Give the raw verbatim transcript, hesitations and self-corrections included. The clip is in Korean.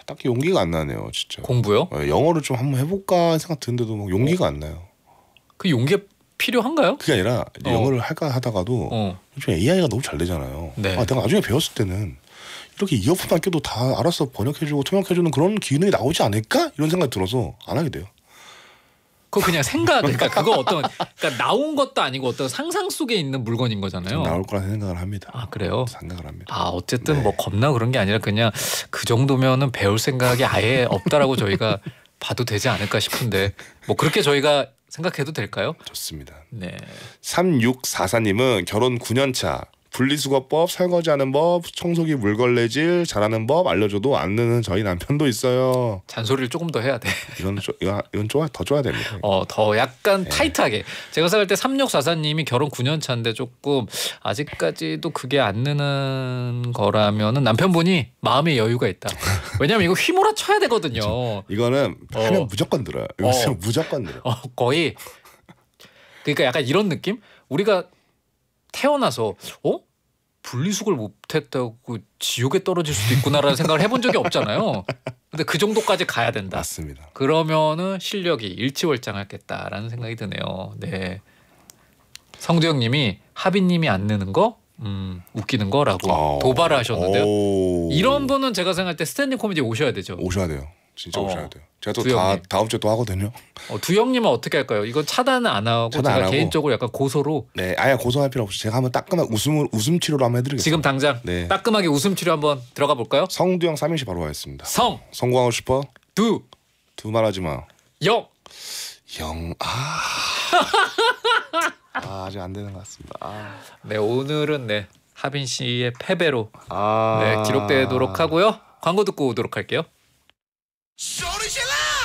딱히 용기가 안 나네요, 진짜. 공부요? 네, 영어를 좀 한번 해볼까 생각 드는데도 막 용기가 어? 안 나요. 그 용기가 필요한가요? 그게 아니라 어. 영어를 할까 하다가도 어. 요즘 에이아이가 너무 잘 되잖아요. 네. 아, 내가 나중에 배웠을 때는 이렇게 이어폰만 껴도 다 알아서 번역해주고 통역해주는 그런 기능이 나오지 않을까? 이런 생각이 들어서 안 하게 돼요. 그거 그냥 생각, 그러니까 그거 어떤, 그러니까 나온 것도 아니고 어떤 상상 속에 있는 물건인 거잖아요. 나올 거라 생각을 합니다. 아 그래요? 생각을 합니다. 아 어쨌든 네. 뭐 겁나 그런 게 아니라 그냥 그 정도면은 배울 생각이 아예 없다라고 저희가 봐도 되지 않을까 싶은데 뭐 그렇게 저희가 생각해도 될까요? 좋습니다. 네. 삼육사사님은 결혼 구 년 차. 분리수거법, 설거지하는 법, 청소기 물걸레질 잘하는 법 알려줘도 안 느는 저희 남편도 있어요. 잔소리를 조금 더 해야 돼. 이건 좀 이건, 이건 좀 더 줘야 됩니다. 어, 더 약간 네. 타이트하게. 제가 생각할 때 삼육사사님이 결혼 구 년 차인데 조금 아직까지도 그게 안 느는 거라면은 남편분이 마음의 여유가 있다. 왜냐면 이거 휘몰아 쳐야 되거든요. 그렇죠. 이거는 어. 하면 무조건 늘어요. 여기서 어. 무조건 늘어. 어, 거의. 그러니까 약간 이런 느낌? 우리가 태어나서 어? 분리수거를 못했다고 지옥에 떨어질 수도 있구나라는 생각을 해본 적이 없잖아요. 근데 그 정도까지 가야 된다. 맞습니다. 그러면은 실력이 일치월장하겠다라는 생각이 드네요. 네. 성두영님이 하빈님이 안 느는 거 음, 웃기는 거라고 어. 도발을 하셨는데요. 오. 이런 분은 제가 생각할 때 스탠딩 코미디 오셔야 되죠. 오셔야 돼요. 진짜 어. 오셔야 돼요. 제가 또 다, 다음 주에 또 하거든요. 어, 두영님은 어떻게 할까요? 이건 차단은 안 하고 차단 제가 안 하고. 개인적으로 약간 고소로. 네, 아예 고소할 필요 없이 제가 한번 따끔하게 웃음 웃음 치료로 한번 해드리겠습니다. 지금 당장 네. 따끔하게 웃음 치료 한번 들어가 볼까요? 성두영 삼행시 바로 하겠습니다. 성 성공하고 싶어? 두 두 말하지 마. 영 영 아. 아 아직 안 되는 것 같습니다. 아. 네 오늘은 네 하빈 씨의 패배로 아. 네, 기록되도록 하고요. 광고 듣고 오도록 할게요. 소리 질러!